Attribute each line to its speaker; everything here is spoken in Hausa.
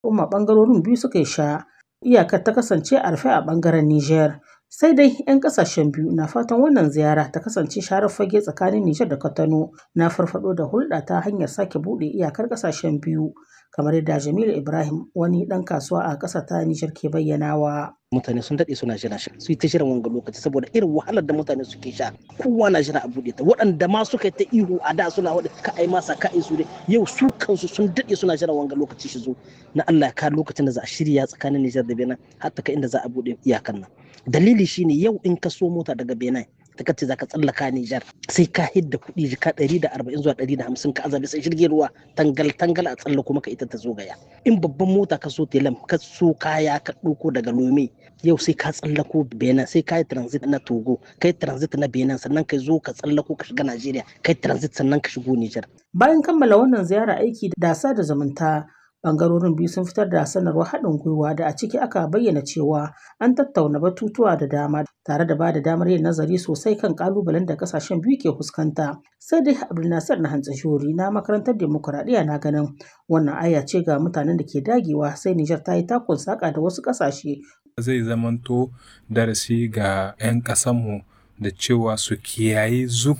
Speaker 1: Kuma ɓangarorin biyu suka sha. Iyakar ta kasance a rufe a ɓangaren Nijar. Sai dai 'yan ƙasashen biyu na fatan wannan ziyara ta kasance sharar fage tsakanin Nijar da Kwatano na farfaɗo da hulɗa ta hanyar sake buɗe iyakar ƙasashen biyu, kamar yadda Jamilu Ibrahim wani ɗan kasuwa a ƙasar ta Nijar ke bayyanawa.
Speaker 2: Mutane sun daɗe suna jira shi su yi ta shirin wanga lokaci saboda irin wahalar da mutane suke sha, kowa na jira a buɗe ta. Waɗanda ma suka yi ta ihu a da suna waɗa ka ai masa ka ai su dai yau su kansu sun daɗe suna jira wanga lokaci shi zo na Allah ya kawo lokacin da za a shirya tsakanin Nijar da Benin har ta kai inda za a buɗe iyakan nan. Dalili shine yau in ka so mota daga Benin ta kace za ka tsallaka Nijar sai ka hidda kuɗi jika 140 zuwa 150 ka azabi sai jirgin ruwa tangal a tsallako maka ita ta zo gaya. In babban mota ka so telam ka so kaya ka ɗauko daga Lome yau sai ka tsallako Benin sai ka yi transit na Togo kai transit na Benin sannan ka zo ka tsallako ka shiga Najeriya kai transit sannan ka shigo Nijar.
Speaker 1: Bayan kammala wannan ziyara aiki da sada zumunta, ɓangarorin biyu sun fitar da sanarwar haɗin gwiwa da a ciki aka bayyana cewa an tattauna batutuwa da dama tare da ba da damar yin nazari sosai kan ƙalubalen da ƙasashen biyu ke fuskanta. Sai dai Abdulnasir na Hantsashori na makarantar demokuraɗiyya na ganin wannan aya ce ga mutanen da ke dagewa sai Nijar ta yi takun saƙa da wasu ƙasashe.
Speaker 3: Zai zamanto darasi ga 'yan ƙasanmu da cewa su kiyayi zub